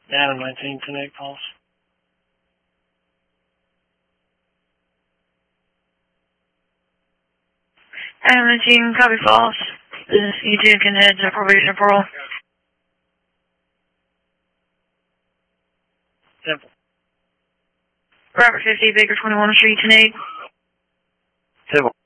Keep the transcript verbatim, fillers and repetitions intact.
Adam nineteen, ten eight, pulse. Adam nineteen, copy false. This is E two, can head to probation parole. Temple. Robert fifty, Baker twenty-one Street, ten eight. Temple.